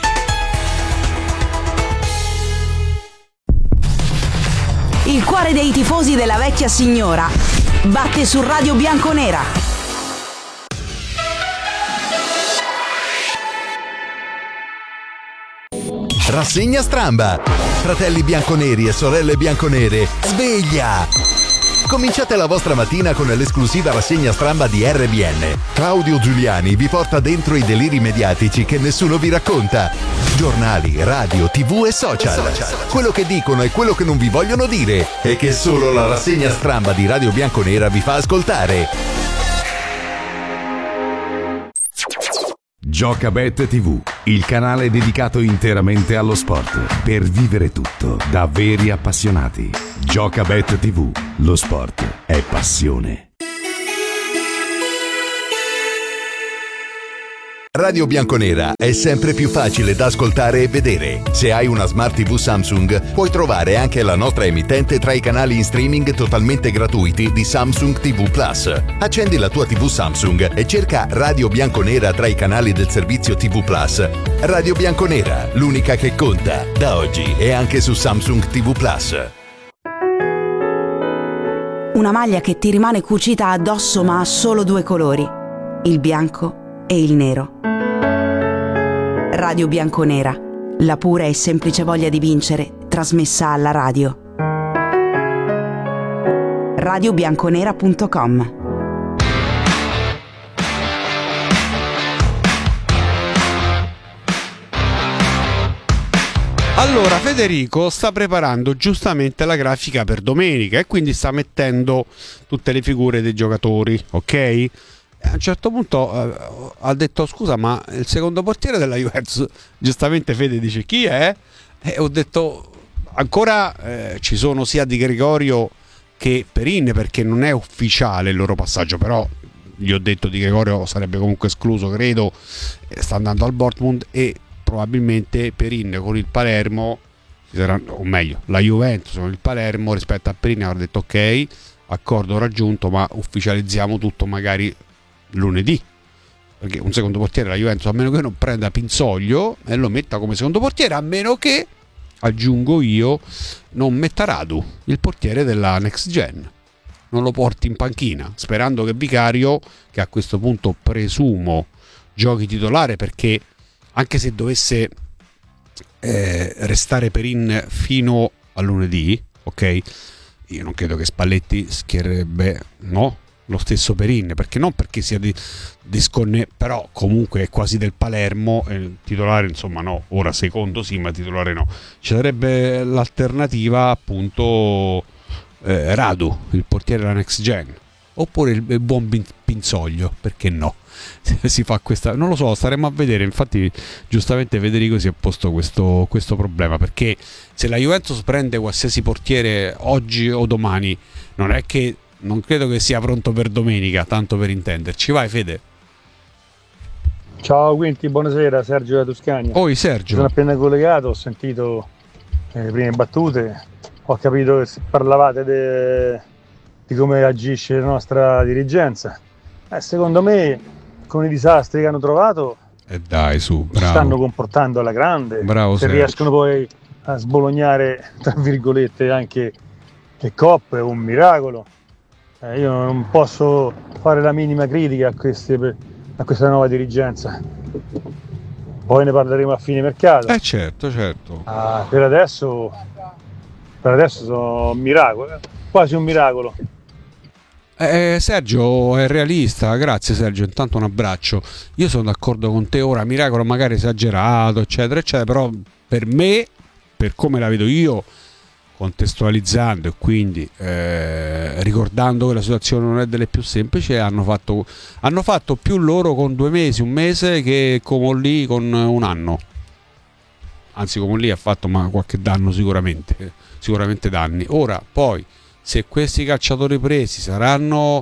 Il cuore dei tifosi della vecchia signora batte su Radio Bianconera. Rassegna Stramba. Fratelli bianconeri e sorelle bianconere, sveglia! Cominciate la vostra mattina con l'esclusiva rassegna stramba di RBN. Claudio Giuliani vi porta dentro i deliri mediatici che nessuno vi racconta. Giornali, radio, TV e social. Quello che dicono e quello che non vi vogliono dire e che solo la rassegna stramba di Radio Bianconera vi fa ascoltare. Giocabet TV, il canale dedicato interamente allo sport, per vivere tutto da veri appassionati. Giocabet TV, lo sport è passione. Radio Bianconera è sempre più facile da ascoltare e vedere. Se hai una Smart TV Samsung, puoi trovare anche la nostra emittente tra i canali in streaming totalmente gratuiti di Samsung TV Plus. Accendi la tua TV Samsung e cerca Radio Bianconera tra i canali del servizio TV Plus. Radio Bianconera, l'unica che conta, da oggi e anche su Samsung TV Plus. Una maglia che ti rimane cucita addosso ma ha solo due colori, il bianco e il nero. Radio Bianconera, la pura e semplice voglia di vincere, trasmessa alla radio. radiobianconera.com. Allora, Federico sta preparando giustamente la grafica per domenica e quindi sta mettendo tutte le figure dei giocatori, ok? A un certo punto ha detto: scusa, ma il secondo portiere della Juventus, giustamente Fede dice chi è? E ho detto ancora ci sono sia Di Gregorio che Perin, perché non è ufficiale il loro passaggio, però gli ho detto Di Gregorio sarebbe comunque escluso, credo, sta andando al Dortmund, e probabilmente Perin con il Palermo o meglio la Juventus con il Palermo rispetto a Perin avrà detto ok, accordo raggiunto, ma ufficializziamo tutto magari lunedì, perché un secondo portiere la Juventus, a meno che non prenda Pinzoglio e lo metta come secondo portiere, a meno che, aggiungo io, non metta Radu, il portiere della Next Gen, non lo porti in panchina, sperando che Vicario, che a questo punto presumo giochi titolare, perché anche se dovesse restare Perin fino a lunedì, ok, io non credo che Spalletti schiererebbe, no, lo stesso Perin, perché non perché sia però comunque è quasi del Palermo, titolare insomma no, ora secondo sì, ma titolare no. Ci sarebbe l'alternativa appunto Radu, il portiere della Next Gen, oppure il buon Pinzoglio, perché no? Si fa questa, non lo so, staremo a vedere. Infatti giustamente Federico si è posto questo problema, perché se la Juventus prende qualsiasi portiere oggi o domani, non credo che sia pronto per domenica, tanto per intenderci. Vai Fede. Ciao Quinti, buonasera, Sergio da Toscania. Oi Sergio. Sono appena collegato, ho sentito le prime battute, ho capito che parlavate di come agisce la nostra dirigenza. Secondo me con i disastri che hanno trovato dai su, bravo, stanno comportando alla grande. Bravo, se Sergio. Riescono poi a sbolognare tra virgolette anche le coppe, è un miracolo. Io non posso fare la minima critica a questa nuova dirigenza. Poi ne parleremo a fine mercato. Certo. Per adesso sono un miracolo, quasi un miracolo. Sergio è realista, grazie Sergio, intanto un abbraccio. Io sono d'accordo con te, ora miracolo magari esagerato eccetera eccetera, però per me, per come la vedo io, contestualizzando e quindi ricordando che la situazione non è delle più semplici, hanno fatto più loro con 2 mesi, un mese, che Comolli con un anno. Anzi, Comolli ha fatto ma qualche danno sicuramente danni. Ora poi, se questi calciatori presi saranno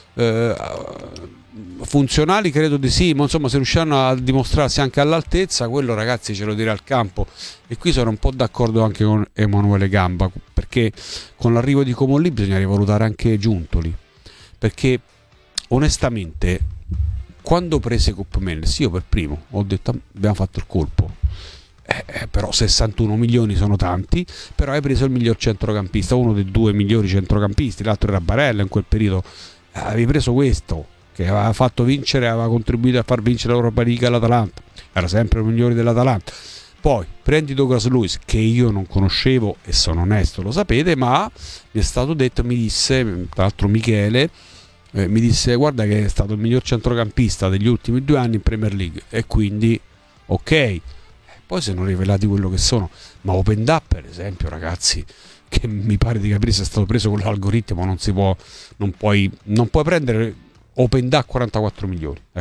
funzionali, credo di sì, ma insomma se riusciranno a dimostrarsi anche all'altezza, quello ragazzi ce lo dirà il campo. E qui sono un po' d'accordo anche con Emanuele Gamba, perché con l'arrivo di Comolli bisogna rivalutare anche Giuntoli, perché onestamente quando prese Cup Mendes io per primo ho detto abbiamo fatto il colpo. Però 61 milioni sono tanti, però hai preso il miglior centrocampista, uno dei 2 migliori centrocampisti, l'altro era Barella in quel periodo, avevi preso questo che aveva fatto vincere, aveva contribuito a far vincere l'Europa League all'Atalanta, era sempre il migliore dell'Atalanta. Poi prendi Douglas Luiz, che io non conoscevo e sono onesto, lo sapete, ma mi è stato detto, mi disse, tra l'altro Michele, mi disse guarda che è stato il miglior centrocampista degli ultimi 2 anni in Premier League, e quindi ok. Poi si sono rivelati quello che sono, ma Openda per esempio, ragazzi, che mi pare di capire sia stato preso con l'algoritmo, non puoi prendere Openda a 44 milioni, ecco.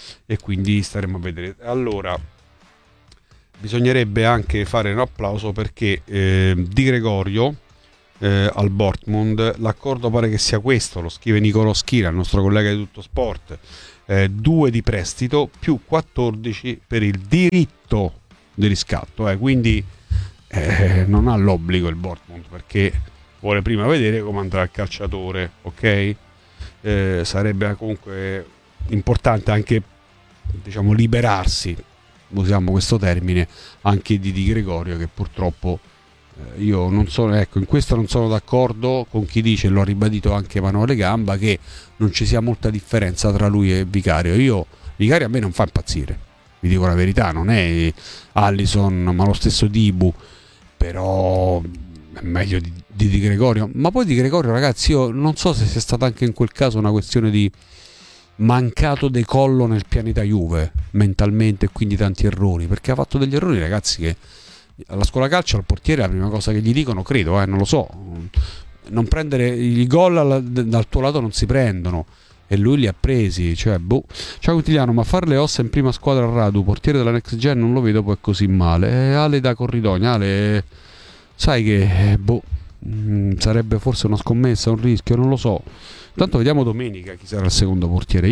e quindi staremo a vedere. Allora, bisognerebbe anche fare un applauso perché Di Gregorio al Dortmund, l'accordo pare che sia questo, lo scrive Nicolò Schira, il nostro collega di Tutto Sport, 2 di prestito più 14 per il diritto di riscatto, quindi non ha l'obbligo il Dortmund, perché vuole prima vedere come andrà il calciatore, ok? Sarebbe comunque importante anche, diciamo, liberarsi, usiamo questo termine, anche di Gregorio, che purtroppo io non sono, ecco, in questo non sono d'accordo con chi dice, l'ho ribadito anche Emanuele Gamba, che non ci sia molta differenza tra lui e Vicario. Vicario a me non fa impazzire, vi dico la verità, non è Alisson, ma lo stesso Dibu, però è meglio di Gregorio. Ma poi Di Gregorio, ragazzi, io non so se sia stata anche in quel caso una questione di mancato decollo nel pianeta Juve mentalmente, e quindi tanti errori, perché ha fatto degli errori, ragazzi, che alla scuola calcio al portiere la prima cosa che gli dicono, credo, non lo so, non prendere i gol dal tuo lato, non si prendono, e lui li ha presi, cioè Ciao Quintiliano, ma fare le ossa in prima squadra a Radu, portiere della Next Gen, non lo vedo poi così male. Ale da Corridogna, Ale, sai che sarebbe forse una scommessa, un rischio, non lo so. Tanto vediamo domenica chi sarà il secondo portiere.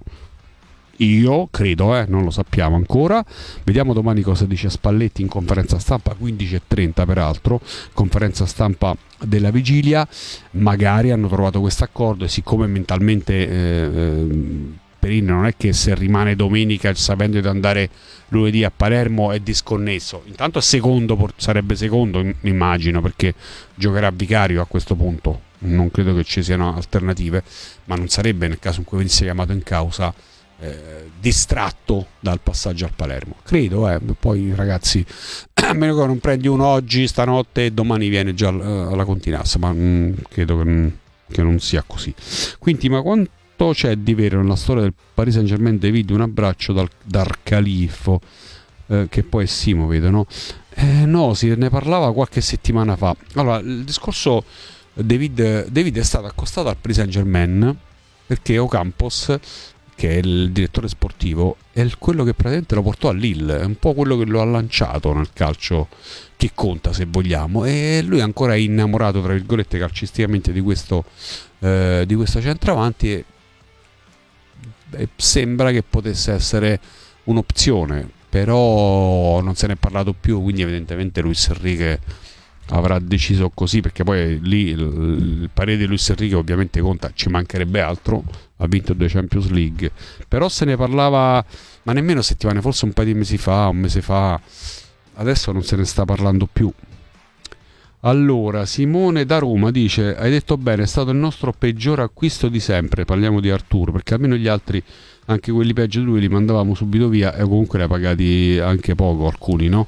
Io credo, non lo sappiamo ancora. Vediamo domani cosa dice Spalletti in conferenza stampa, 15:30 peraltro, conferenza stampa della vigilia. Magari hanno trovato questo accordo, e siccome mentalmente Perin non è che se rimane domenica sapendo di andare lunedì a Palermo è disconnesso. Intanto sarebbe secondo, immagino, perché giocherà Vicario a questo punto. Non credo che ci siano alternative, ma non sarebbe, nel caso in cui venisse chiamato in causa, distratto dal passaggio al Palermo, credo. Poi, ragazzi, a meno che non prendi uno oggi, stanotte, e domani viene già alla Continassa, ma credo che non sia così. Quindi, ma quanto c'è di vero nella storia del Paris Saint-Germain? David, un abbraccio dal Califo, che poi è Simo, vedo, no? No, si ne parlava qualche settimana fa. Allora, il discorso David è stato accostato al Paris Saint-Germain perché Ocampos, che è il direttore sportivo, è quello che praticamente lo portò a Lille, è un po' quello che lo ha lanciato nel calcio che conta, se vogliamo, e lui è ancora innamorato, tra virgolette, calcisticamente di questo centravanti, e sembra che potesse essere un'opzione, però non se ne è parlato più, quindi evidentemente Luis Enrique avrà deciso così, perché poi lì il parere di Luis Enrique ovviamente conta, ci mancherebbe altro, ha vinto 2 Champions League, però se ne parlava, ma nemmeno settimane, forse un paio di mesi fa, un mese fa, adesso non se ne sta parlando più. Allora, Simone da Roma dice: hai detto bene, è stato il nostro peggior acquisto di sempre, parliamo di Arturo, perché almeno gli altri, anche quelli peggio di lui, li mandavamo subito via, e comunque li ha pagati anche poco, alcuni, no?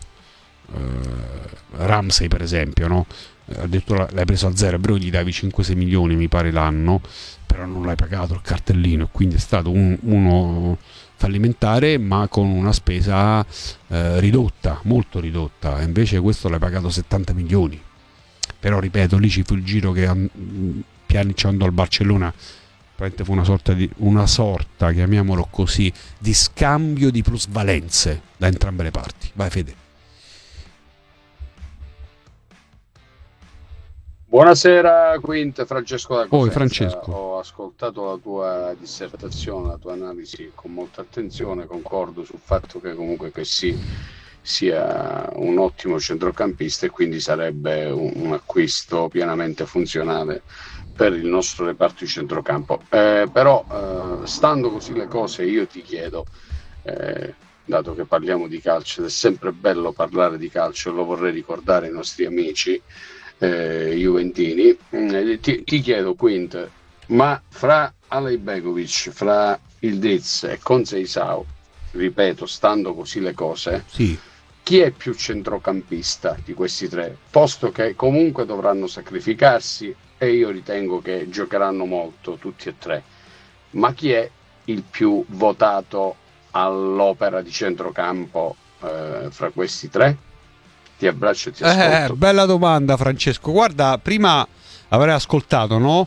Ramsey per esempio, no? Addirittura l'hai preso a zero, però gli davi 5-6 milioni mi pare l'anno, però non l'hai pagato il cartellino, quindi è stato uno fallimentare, ma con una spesa ridotta, molto ridotta, e invece questo l'hai pagato 70 milioni. Però ripeto, lì ci fu il giro che Pjanic andò al Barcellona, fu una sorta, chiamiamolo così, di scambio di plusvalenze da entrambe le parti. Vai Fede. Buonasera Quint, Francesco da Cosenza. Francesco. Ho ascoltato la tua dissertazione, la tua analisi con molta attenzione, concordo sul fatto che comunque che sia un ottimo centrocampista, e quindi sarebbe un acquisto pienamente funzionale per il nostro reparto di centrocampo. Però stando così le cose, io ti chiedo, dato che parliamo di calcio ed è sempre bello parlare di calcio, lo vorrei ricordare ai nostri amici juventini, ti chiedo Quint, ma fra Alej Begovic, fra Ildiz e Conceição, ripeto, stando così le cose, sì, chi è più centrocampista di questi tre, posto che comunque dovranno sacrificarsi e io ritengo che giocheranno molto tutti e tre, ma chi è il più votato all'opera di centrocampo fra questi tre? Ti abbraccio e ti ascolto. Bella domanda Francesco, guarda, prima avrei ascoltato, no?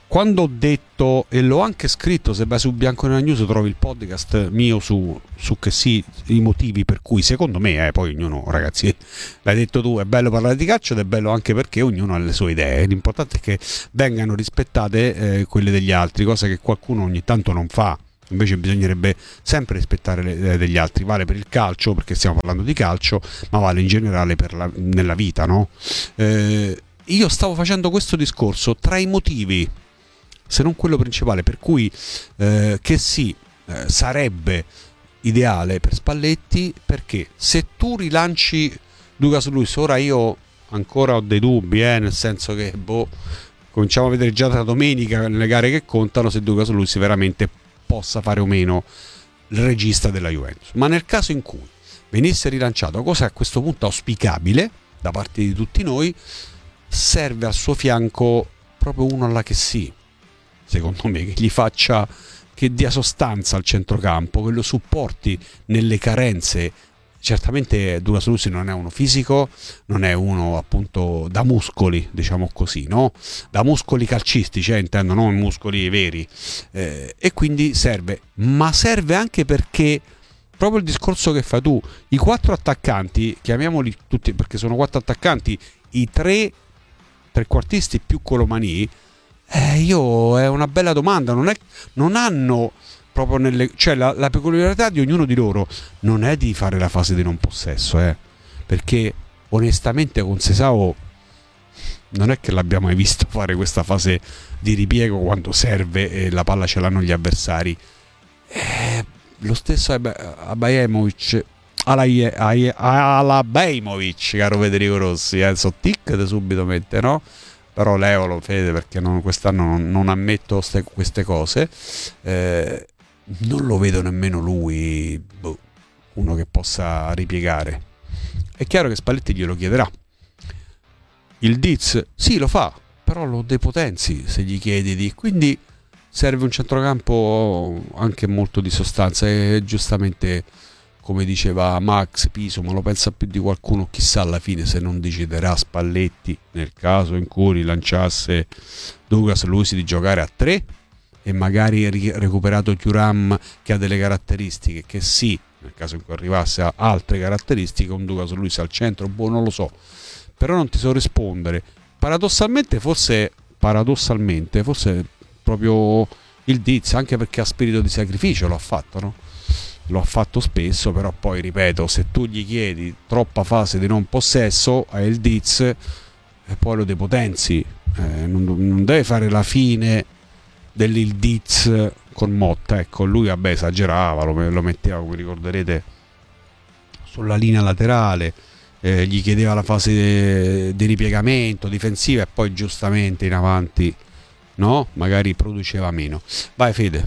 quando ho detto, e l'ho anche scritto, se vai su Bianconera News trovi il podcast mio su che sì, i motivi per cui secondo me, poi ognuno, ragazzi, l'hai detto tu, è bello parlare di calcio ed è bello anche perché ognuno ha le sue idee, l'importante è che vengano rispettate quelle degli altri, cosa che qualcuno ogni tanto non fa. Invece bisognerebbe sempre rispettare le idee degli altri. Vale per il calcio, perché stiamo parlando di calcio, ma vale in generale nella vita, no? Io stavo facendo questo discorso tra i motivi, se non quello principale, per cui che sì, sarebbe ideale per Spalletti, perché se tu rilanci Douglas Luiz, ora io ancora ho dei dubbi, nel senso che cominciamo a vedere già tra domenica nelle gare che contano se Douglas Luiz veramente possa fare o meno il regista della Juventus. Ma nel caso in cui venisse rilanciato, cosa a questo punto auspicabile da parte di tutti noi, serve al suo fianco proprio uno alla che sì, secondo me, che gli faccia, che dia sostanza al centrocampo, che lo supporti nelle carenze. Certamente Douglas Luiz non è uno fisico, non è uno appunto da muscoli, diciamo così, no? Da muscoli calcistici, intendo, non muscoli veri, e quindi serve, ma serve anche perché proprio il discorso che fai tu, i 4 attaccanti, chiamiamoli tutti perché sono 4 attaccanti, i 3 trequartisti più Colomani, è una bella domanda, non hanno proprio cioè la peculiarità di ognuno di loro non è di fare la fase di non possesso, perché onestamente con Sesao non è che l'abbiamo mai visto fare questa fase di ripiego quando serve e la palla ce l'hanno gli avversari. Lo stesso Alabaimovic, caro Federico Rossi, so tic subito mette, no? Però leolo Fede, perché quest'anno non ammetto queste cose. Non lo vedo nemmeno lui, uno che possa ripiegare. È chiaro che Spalletti glielo chiederà. Il Diz sì, lo fa, però lo depotenzi se gli chiedi quindi serve un centrocampo anche molto di sostanza, e giustamente, come diceva Max Piso, ma lo pensa più di qualcuno, chissà alla fine se non deciderà Spalletti, nel caso in cui rilanciasse Douglas Luiz, di giocare a 3 e magari recuperato Thuram, che ha delle caratteristiche, che sì, nel caso in cui arrivasse a altre caratteristiche, un Douglas Luiz al centro, non lo so, però non ti so rispondere. Paradossalmente forse proprio il Diz, anche perché ha spirito di sacrificio, lo ha fatto, no? Lo ha fatto spesso, però poi ripeto, se tu gli chiedi troppa fase di non possesso a il Diz e poi lo depotenzi, non deve fare la fine dell'il Diz con Motta, ecco, lui esagerava, lo metteva, come ricorderete, sulla linea laterale, gli chiedeva la fase di ripiegamento difensiva e poi giustamente in avanti, no? Magari produceva meno. Vai Fede.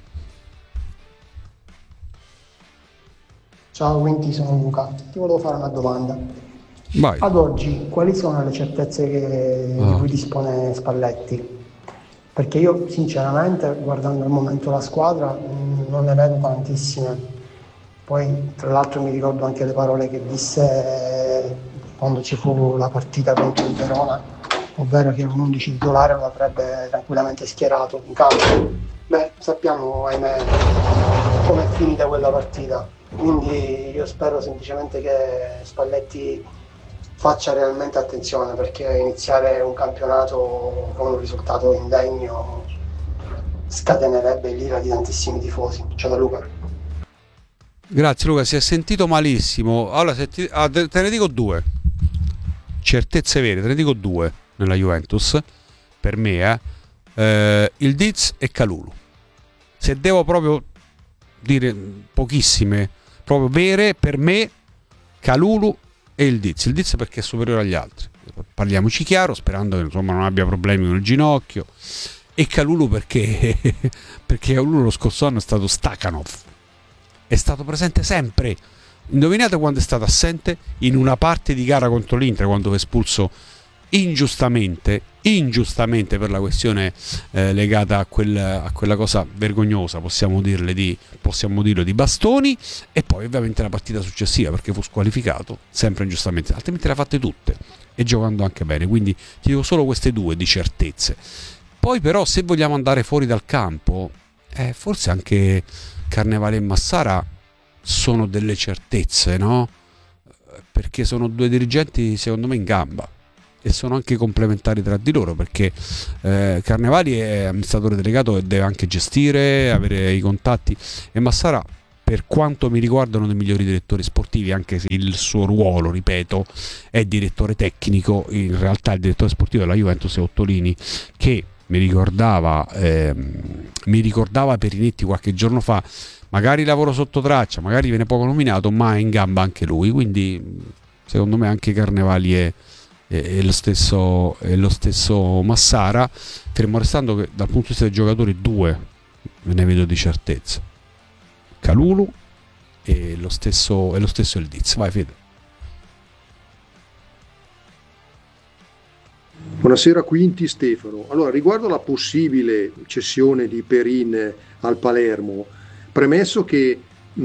Ciao, quindi sono Luca. Ti volevo fare una domanda. Vai. Ad oggi, quali sono le certezze di cui dispone Spalletti? Perché io, sinceramente, guardando al momento la squadra, non ne vedo tantissime. Poi, tra l'altro, mi ricordo anche le parole che disse quando ci fu la partita contro il Verona, ovvero che un 11 titolare lo avrebbe tranquillamente schierato in campo. Beh, sappiamo, ahimè, come è finita quella partita. Quindi io spero semplicemente che Spalletti faccia realmente attenzione, perché iniziare un campionato con un risultato indegno scatenerebbe l'ira di tantissimi tifosi. Ciao da Luca. Grazie Luca, si è sentito malissimo. Allora, te ne dico 2 certezze vere, te ne dico 2 nella Juventus per me, il Diz e Kalulu. Se devo proprio dire pochissime proprio vere, per me Kalulu e il Diz perché è superiore agli altri, parliamoci chiaro, sperando che insomma non abbia problemi con il ginocchio, e Kalulu perché Kalulu lo scorso anno è stato Stakhanov, è stato presente sempre. Indovinate quando è stato assente? In una parte di gara contro l'Inter, quando fu espulso ingiustamente per la questione legata a quella cosa vergognosa, possiamo dirlo, di Bastoni, e poi ovviamente la partita successiva, perché fu squalificato sempre ingiustamente, altrimenti le ha fatte tutte e giocando anche bene. Quindi ti dico solo queste 2 di certezze. Poi però, se vogliamo andare fuori dal campo, forse anche Carnevali e Massara sono delle certezze, no? Perché sono due dirigenti secondo me in gamba e sono anche complementari tra di loro, perché Carnevali è amministratore delegato e deve anche gestire, avere i contatti, e Massara, per quanto mi riguarda, uno dei migliori direttori sportivi, anche se il suo ruolo, ripeto, è direttore tecnico. In realtà il direttore sportivo della Juventus è Ottolini, che mi ricordava Perinetti qualche giorno fa, magari lavoro sotto traccia, magari viene poco nominato, ma è in gamba anche lui, quindi secondo me anche Carnevali è lo stesso Massara, fermo restando che dal punto di vista dei giocatori due ne vedo di certezza: Kalulu e lo stesso Yildiz. Vai Fede. Buonasera Quinti, Stefano. Allora, riguardo la possibile cessione di Perin al Palermo, premesso che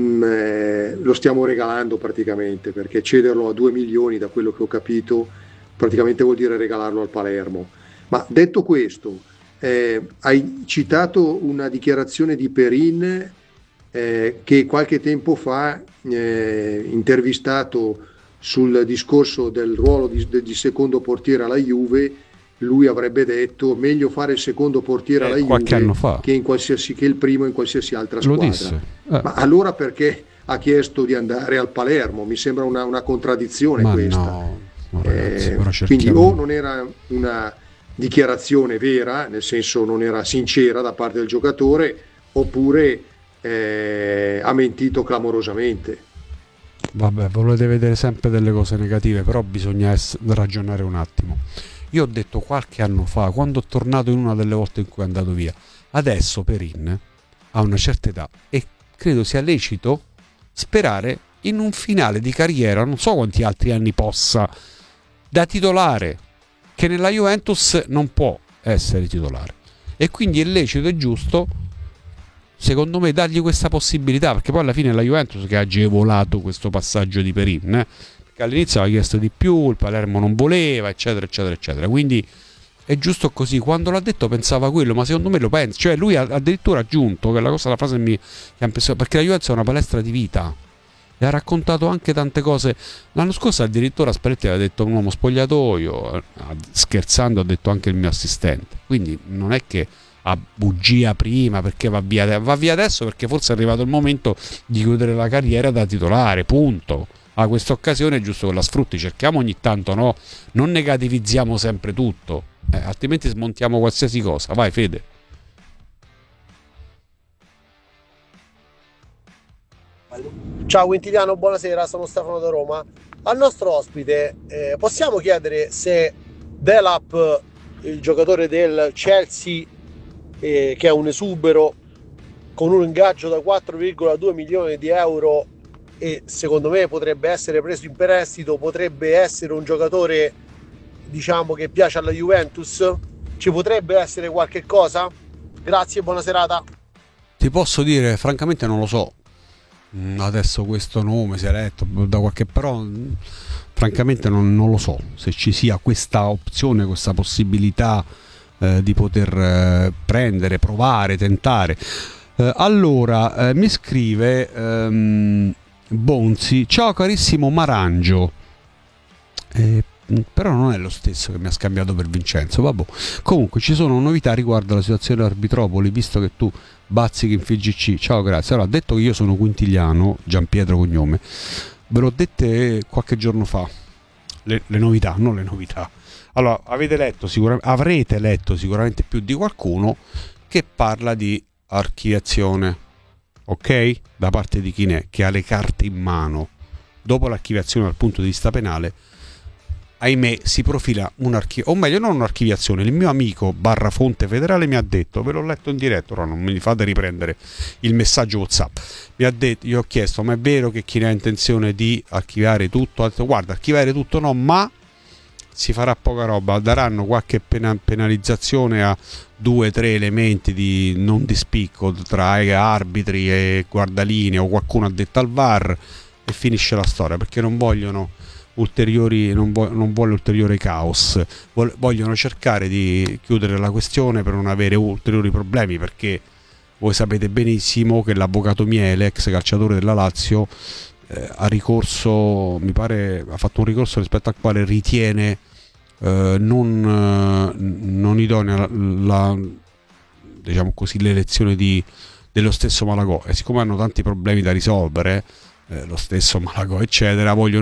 lo stiamo regalando praticamente, perché cederlo a 2 milioni, da quello che ho capito, praticamente vuol dire regalarlo al Palermo. Ma detto questo, hai citato una dichiarazione di Perin che qualche tempo fa, intervistato sul discorso del ruolo di secondo portiere alla Juve, lui avrebbe detto meglio fare il secondo portiere alla Juve anno fa, che il primo in qualsiasi altra squadra. Lo disse. Ma allora perché ha chiesto di andare al Palermo? Mi sembra una contraddizione questa. No, ragazzi, quindi o non era una dichiarazione vera, nel senso non era sincera da parte del giocatore, oppure ha mentito clamorosamente. Vabbè, volete vedere sempre delle cose negative, però bisogna ragionare un attimo. Io ho detto qualche anno fa, quando ho tornato in una delle volte in cui è andato via, adesso Perin ha una certa età e credo sia lecito sperare in un finale di carriera, non so quanti altri anni possa, da titolare, che nella Juventus non può essere titolare, e quindi è lecito e giusto, secondo me, dargli questa possibilità, perché poi alla fine è la Juventus che ha agevolato questo passaggio di Perin, che all'inizio aveva chiesto di più, il Palermo non voleva, eccetera eccetera eccetera, quindi è giusto così. Quando l'ha detto pensava quello, ma secondo me lo pensa, cioè lui ha addirittura aggiunto, che la frase che ha pensato, perché la Juventus è una palestra di vita, e ha raccontato anche tante cose. L'anno scorso addirittura Spalletti aveva detto un uomo spogliatoio, scherzando ha detto anche il mio assistente, quindi non è che a bugia prima perché va via adesso perché forse è arrivato il momento di chiudere la carriera da titolare, punto. A questa occasione è giusto che la sfrutti, cerchiamo ogni tanto, no, non negativizziamo sempre tutto, altrimenti smontiamo qualsiasi cosa. Vai Fede. Ciao Quintiliano, buonasera, sono Stefano da Roma. Al nostro ospite possiamo chiedere se Delap, il giocatore del Chelsea, che è un esubero con un ingaggio da 4,2 milioni di euro e secondo me potrebbe essere preso in prestito, potrebbe essere un giocatore, diciamo, che piace alla Juventus, ci potrebbe essere qualche cosa? Grazie, buona serata. Ti posso dire, francamente non lo so, adesso questo nome si è letto da qualche, però francamente non lo so se ci sia questa opzione, questa possibilità di poter prendere, provare, tentare. Allora mi scrive Bonzi: ciao carissimo Marangio, però non è lo stesso che mi ha scambiato per Vincenzo. Vabbè, comunque ci sono novità riguardo alla situazione Arbitropoli, visto che tu bazzichi in FGC. Ciao, grazie. Allora, detto che io sono Quintiliano, Giampietro cognome, ve l'ho dette qualche giorno fa le novità, non le novità. Allora, avrete letto sicuramente più di qualcuno che parla di archiviazione, ok? Da parte di chi ne è, che ha le carte in mano. Dopo l'archiviazione dal punto di vista penale, ahimè, si profila o meglio non un'archiviazione. Il mio amico / fonte federale mi ha detto, ve l'ho letto in diretta, ora non mi fate riprendere il messaggio WhatsApp, mi ha detto, io ho chiesto, ma è vero che chi ne ha intenzione di archiviare tutto? Ha detto, guarda, archiviare tutto no, ma si farà poca roba, daranno qualche penalizzazione a 2-3 elementi di non di spicco tra arbitri e guardalinee o qualcuno addetto al VAR, e finisce la storia, perché non vogliono non vuole ulteriore caos, vogliono cercare di chiudere la questione per non avere ulteriori problemi, perché voi sapete benissimo che l'avvocato Miele, ex calciatore della Lazio, ha fatto un ricorso rispetto al quale ritiene non idonea diciamo così, l'elezione dello stesso Malagò, e siccome hanno tanti problemi da risolvere, lo stesso Malagò eccetera, vogliono